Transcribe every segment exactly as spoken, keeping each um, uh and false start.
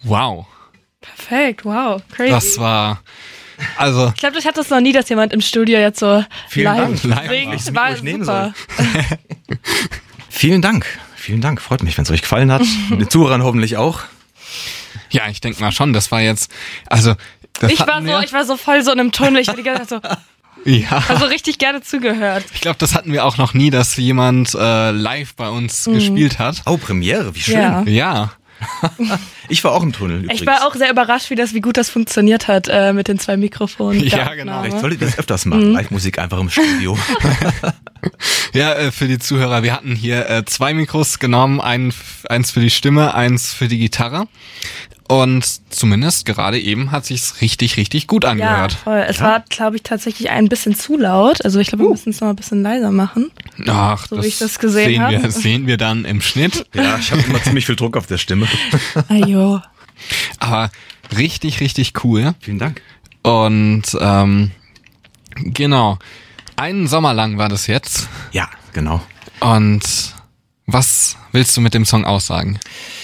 Wow. Perfekt, wow, crazy. Das war, also... Ich glaube, ich hatte es noch nie, dass jemand im Studio jetzt so Vielen live Dank. singt. Live. War Ich nehmen super. Vielen Dank. Vielen Dank. Freut mich, wenn es euch gefallen hat. Den Zuhörern hoffentlich auch. Ja, ich denke mal schon, das war jetzt, also... Das Ich war hatten so, wir, ich war so voll so in einem Tunnel. Ich war die ganze Zeit so, ja. also richtig gerne zugehört. Ich glaube, das hatten wir auch noch nie, dass jemand äh, live bei uns Mhm. gespielt hat. Oh, Premiere, wie schön. Ja. Ja. Ich war auch im Tunnel übrigens. Ich war auch sehr überrascht, wie das, wie gut das funktioniert hat äh, mit den zwei Mikrofonen. Ja, der genau. Aufnahme. Vielleicht sollte ich das öfters machen. Live-Musik einfach im Studio. Ja, äh, für die Zuhörer, wir hatten hier äh, zwei Mikros genommen, ein, eins für die Stimme, eins für die Gitarre. Und zumindest gerade eben hat sich's richtig, richtig gut Ja, angehört. voll. Es war, glaube ich, tatsächlich ein bisschen zu laut. Also ich glaube, wir müssen es noch ein bisschen leiser machen. Ach, So wie ich das gesehen sehen hab. wir, sehen wir dann im Schnitt. Ja, ich habe immer ziemlich viel Druck auf der Stimme. Ajo. Aber richtig, richtig cool. Vielen Dank. Und ähm, genau, einen Sommer lang war das jetzt. Ja, genau. Und was willst du mit dem Song aussagen?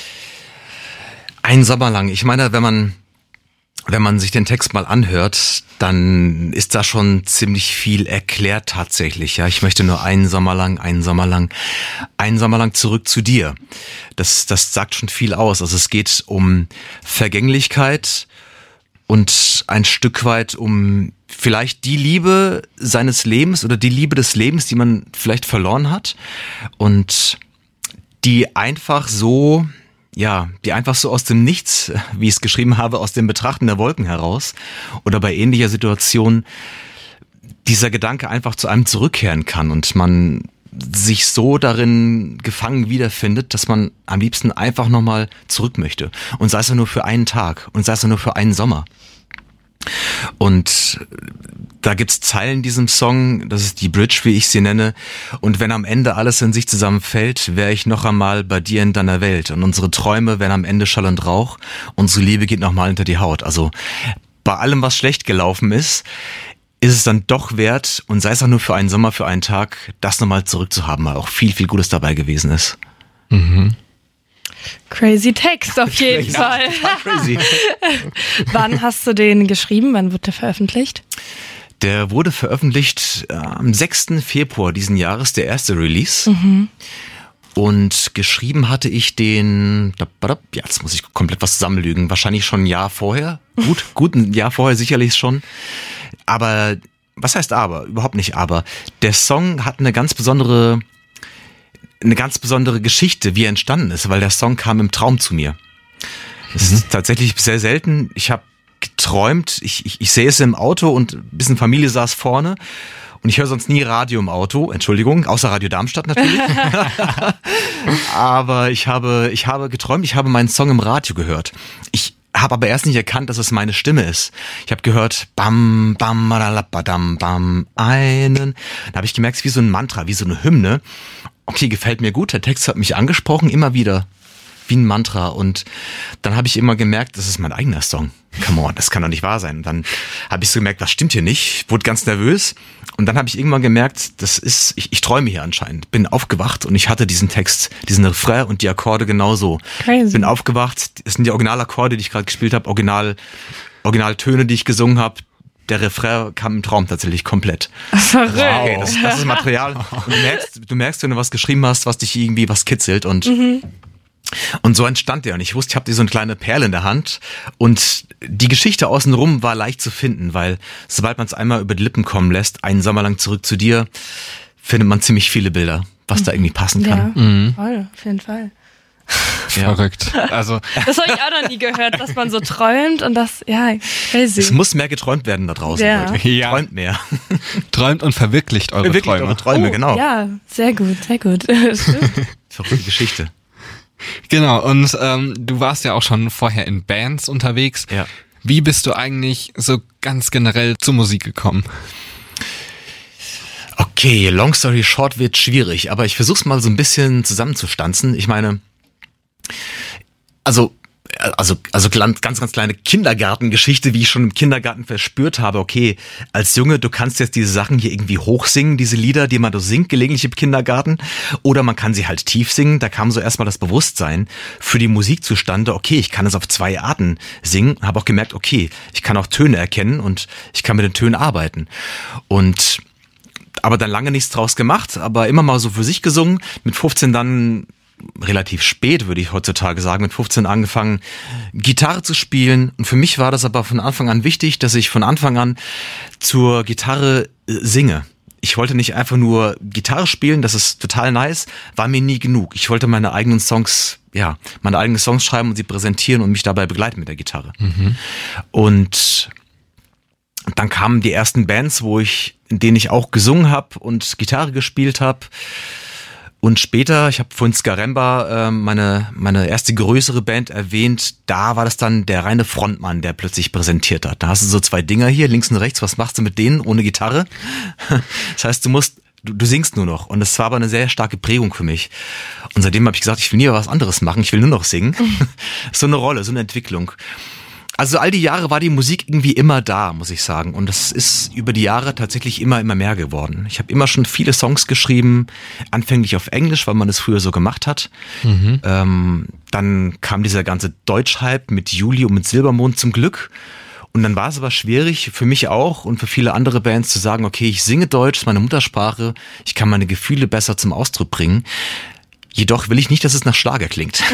Ein Sommer lang. Ich meine, wenn man, wenn man sich den Text mal anhört, dann ist da schon ziemlich viel erklärt tatsächlich. Ja, ich möchte nur einen Sommer lang, einen Sommer lang, einen Sommer lang zurück zu dir. Das, das sagt schon viel aus. Also es geht um Vergänglichkeit und ein Stück weit um vielleicht die Liebe seines Lebens oder die Liebe des Lebens, die man vielleicht verloren hat und die einfach so, ja, die einfach so aus dem Nichts, wie ich es geschrieben habe, aus dem Betrachten der Wolken heraus oder bei ähnlicher Situation dieser Gedanke einfach zu einem zurückkehren kann und man sich so darin gefangen wiederfindet, dass man am liebsten einfach nochmal zurück möchte. Und sei es nur für einen Tag und sei es nur für einen Sommer. Und da gibt's Zeilen in diesem Song, das ist die Bridge, wie ich sie nenne. Und wenn am Ende alles in sich zusammenfällt, wäre ich noch einmal bei dir in deiner Welt. Und unsere Träume werden am Ende Schall und Rauch. Unsere Liebe geht nochmal hinter die Haut. Also bei allem, was schlecht gelaufen ist, ist es dann doch wert, und sei es auch nur für einen Sommer, für einen Tag, das nochmal zurückzuhaben, weil auch viel, viel Gutes dabei gewesen ist. Mhm. Crazy Text auf jeden Ja, Fall. crazy. Wann hast du den geschrieben? Wann wird der veröffentlicht? Der wurde veröffentlicht äh, am sechsten Februar diesen Jahres, der erste Release. Mhm. Und geschrieben hatte ich den, ja, jetzt muss ich komplett was zusammenlügen, wahrscheinlich schon ein Jahr vorher. Gut, gut, ein Jahr vorher sicherlich schon. Aber, was heißt aber? Überhaupt nicht aber. Der Song hat eine ganz besondere, eine ganz besondere Geschichte, wie er entstanden ist, weil der Song kam im Traum zu mir. Das Mhm. ist tatsächlich sehr selten. Ich habe geträumt, ich, ich, ich sehe es im Auto und ein bisschen Familie saß vorne und ich höre sonst nie Radio im Auto, Entschuldigung, außer Radio Darmstadt natürlich. Aber ich habe, ich habe geträumt, ich habe meinen Song im Radio gehört. Ich habe aber erst nicht erkannt, dass es meine Stimme ist. Ich habe gehört, bam, bam, badam, bam, einen. Da habe ich gemerkt, es ist wie so ein Mantra, wie so eine Hymne. Okay, gefällt mir gut, der Text hat mich angesprochen, immer wieder. Wie ein Mantra. Und dann habe ich immer gemerkt, das ist mein eigener Song. Come on, das kann doch nicht wahr sein. Und dann habe ich so gemerkt, was stimmt hier nicht? Wurde ganz nervös. Und dann habe ich irgendwann gemerkt, das ist, ich, ich träume hier anscheinend. Bin aufgewacht und ich hatte diesen Text, diesen Refrain und die Akkorde genauso. Crazy. Bin aufgewacht, das sind die Originalakkorde, die ich gerade gespielt habe, Original, Originaltöne, die ich gesungen habe. Der Refrain kam im Traum tatsächlich komplett. Verrückt. Okay, das, das ist Material. Und du merkst, du merkst, wenn du was geschrieben hast, was dich irgendwie was kitzelt und Mhm. Und so entstand der. Und ich wusste, ich habe so eine kleine Perle in der Hand. Und die Geschichte außenrum war leicht zu finden, weil sobald man es einmal über die Lippen kommen lässt, einen Sommer lang zurück zu dir, findet man ziemlich viele Bilder, was da irgendwie passen Ja, kann. Mhm. voll, auf jeden Fall. Ja. Verrückt. Also, Das habe ich auch noch nie gehört, dass man so träumt und das, ja, crazy. Es muss mehr geträumt werden da draußen, Ja. Leute. Ja. Träumt mehr. träumt und verwirklicht eure Wirklich Träume. eure Träume, Oh, genau. Ja, sehr gut, sehr gut. Stimmt. Verrückte Geschichte. Genau, und ähm, du warst ja auch schon vorher in Bands unterwegs. Ja. Wie bist du eigentlich so ganz generell zur Musik gekommen? Okay, long story short wird schwierig, aber ich versuch's mal so ein bisschen zusammenzustanzen. Ich meine, also also, also ganz, ganz kleine Kindergartengeschichte, wie ich schon im Kindergarten verspürt habe, okay, als Junge, du kannst jetzt diese Sachen hier irgendwie hochsingen, diese Lieder, die man so singt, gelegentlich im Kindergarten, oder man kann sie halt tief singen, da kam so erstmal das Bewusstsein für die Musik zustande, okay, ich kann es auf zwei Arten singen, habe auch gemerkt, okay, ich kann auch Töne erkennen und ich kann mit den Tönen arbeiten. Und aber dann lange nichts draus gemacht, aber immer mal so für sich gesungen, mit fünfzehn dann relativ spät, würde ich heutzutage sagen, mit fünfzehn angefangen, Gitarre zu spielen. Und für mich war das aber von Anfang an wichtig, dass ich von Anfang an zur Gitarre singe. Ich wollte nicht einfach nur Gitarre spielen, das ist total nice, war mir nie genug. Ich wollte meine eigenen Songs, ja, meine eigenen Songs schreiben und sie präsentieren und mich dabei begleiten mit der Gitarre. Mhm. Und dann kamen die ersten Bands, wo ich, in denen ich auch gesungen habe und Gitarre gespielt habe. Und später, ich habe vorhin Skaremba, äh, meine meine erste größere Band erwähnt, da war das dann der reine Frontmann, der plötzlich präsentiert hat. Da hast du so zwei Dinger hier, links und rechts, was machst du mit denen ohne Gitarre? Das heißt, du musst, du, du singst nur noch. Und das war aber eine sehr starke Prägung für mich. Und seitdem habe ich gesagt, ich will nie was anderes machen, ich will nur noch singen. So eine Rolle, so eine Entwicklung. Also all die Jahre war die Musik irgendwie immer da, muss ich sagen. Und das ist über die Jahre tatsächlich immer, immer mehr geworden. Ich habe immer schon viele Songs geschrieben, anfänglich auf Englisch, weil man das früher so gemacht hat. Mhm. Ähm, dann kam dieser ganze Deutsch-Hype mit Juli und mit Silbermond zum Glück. Und dann war es aber schwierig, für mich auch und für viele andere Bands zu sagen, okay, ich singe Deutsch, ist meine Muttersprache, ich kann meine Gefühle besser zum Ausdruck bringen. Jedoch will ich nicht, dass es nach Schlager klingt.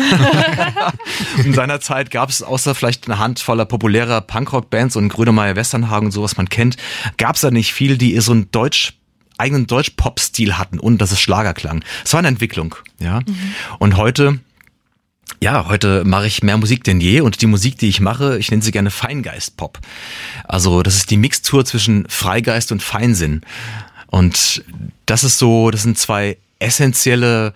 In seiner Zeit gab es außer vielleicht eine Handvoller populärer Punkrock-Bands und Grönemeyer, Westernhagen und so, was man kennt, gab es da nicht viel, die so einen Deutsch, eigenen Deutsch-Pop-Stil hatten und dass es Schlager klang. Es war eine Entwicklung, ja. Mhm. Und heute, ja, heute mache ich mehr Musik denn je und die Musik, die ich mache, ich nenne sie gerne Feingeist-Pop. Also das ist die Mixtur zwischen Freigeist und Feinsinn. Und das ist so, das sind zwei essentielle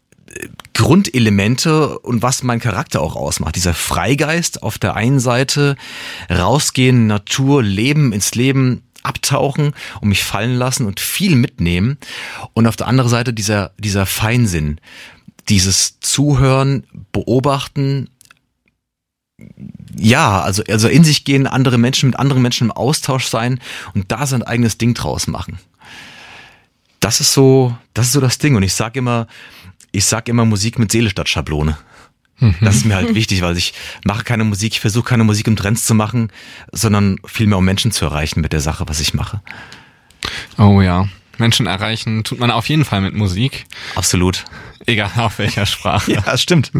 Grundelemente und was mein Charakter auch ausmacht. Dieser Freigeist auf der einen Seite, rausgehen, Natur, Leben, ins Leben abtauchen und mich fallen lassen und viel mitnehmen. Und auf der anderen Seite dieser, dieser Feinsinn, dieses Zuhören, Beobachten, ja, also, also in sich gehen, andere Menschen mit anderen Menschen im Austausch sein und da sein eigenes Ding draus machen. Das ist so, das ist so das Ding. Und ich sage immer, Ich sag immer Musik mit Seele statt Schablone. Mhm. Das ist mir halt wichtig, weil ich mache keine Musik, ich versuche keine Musik um Trends zu machen, sondern vielmehr um Menschen zu erreichen mit der Sache, was ich mache. Oh ja, Menschen erreichen tut man auf jeden Fall mit Musik. Absolut. Egal auf welcher Sprache. Ja, das stimmt.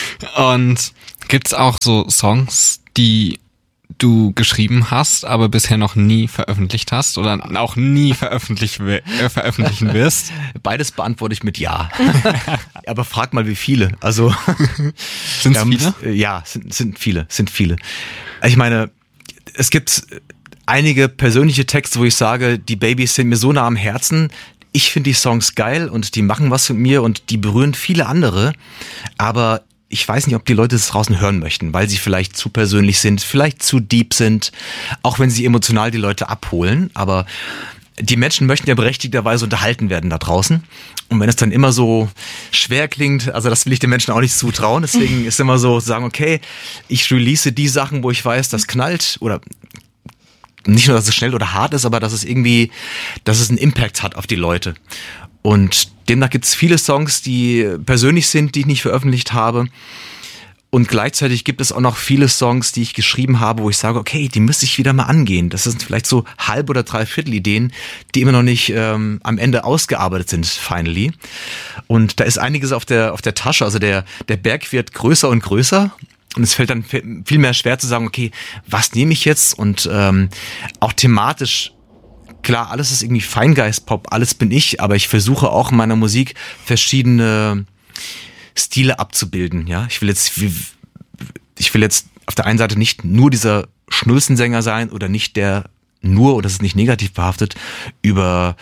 Und gibt's auch so Songs, die du geschrieben hast, aber bisher noch nie veröffentlicht hast oder auch nie veröffentlich, äh, veröffentlichen wirst? Beides beantworte ich mit Ja. Aber frag mal, wie viele. Also sind es viele? Ja, sind, sind viele, sind viele. Ich meine, es gibt einige persönliche Texte, wo ich sage, die Babys sind mir so nah am Herzen. Ich finde die Songs geil und die machen was mit mir und die berühren viele andere. Aber ich weiß nicht, ob die Leute das draußen hören möchten, weil sie vielleicht zu persönlich sind, vielleicht zu deep sind, auch wenn sie emotional die Leute abholen. Aber die Menschen möchten ja berechtigterweise unterhalten werden da draußen. Und wenn es dann immer so schwer klingt, also das will ich den Menschen auch nicht zutrauen. Deswegen ist immer so, sagen, okay, ich release die Sachen, wo ich weiß, das knallt oder nicht nur, dass es schnell oder hart ist, aber dass es irgendwie, dass es einen Impact hat auf die Leute. Und demnach gibt es viele Songs, die persönlich sind, die ich nicht veröffentlicht habe. Und gleichzeitig gibt es auch noch viele Songs, die ich geschrieben habe, wo ich sage, okay, die müsste ich wieder mal angehen. Das sind vielleicht so halb oder dreiviertel Ideen, die immer noch nicht ähm, am Ende ausgearbeitet sind, finally. Und da ist einiges auf der auf der Tasche. Also der der Berg wird größer und größer. Und es fällt dann viel mehr schwer zu sagen, okay, was nehme ich jetzt? Und ähm, auch thematisch, klar, alles ist irgendwie Feingeist-Pop, alles bin ich, aber ich versuche auch in meiner Musik verschiedene Stile abzubilden, ja. Ich will jetzt, ich will jetzt auf der einen Seite nicht nur dieser Schnulzensänger sein oder nicht der nur, und das ist nicht negativ behaftet, über,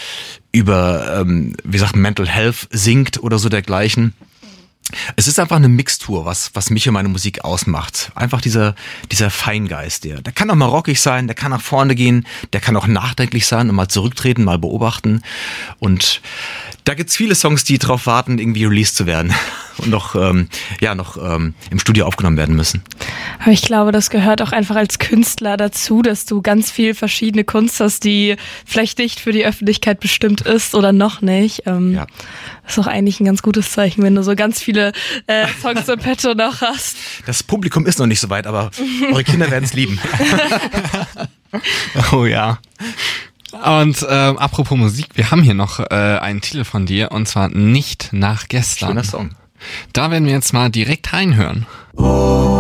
über, ähm, wie sagt Mental Health singt oder so dergleichen. Es ist einfach eine Mixtur, was, was mich und meine Musik ausmacht. Einfach dieser, dieser Feingeist, der, der kann auch mal rockig sein, der kann nach vorne gehen, der kann auch nachdenklich sein und mal zurücktreten, mal beobachten. Und da gibt's viele Songs, die drauf warten, irgendwie released zu werden. und noch, ähm, ja, noch ähm, im Studio aufgenommen werden müssen. Aber ich glaube, das gehört auch einfach als Künstler dazu, dass du ganz viel verschiedene Kunst hast, die vielleicht nicht für die Öffentlichkeit bestimmt ist oder noch nicht. Ähm, Ja. Das ist auch eigentlich ein ganz gutes Zeichen, wenn du so ganz viele äh, Songs im Petto noch hast. Das Publikum ist noch nicht so weit, aber eure Kinder werden es lieben. Oh ja. Und ähm, apropos Musik, wir haben hier noch äh, einen Titel von dir, und zwar Nicht nach gestern. Schöner Song. Da werden wir jetzt mal direkt reinhören. Oh.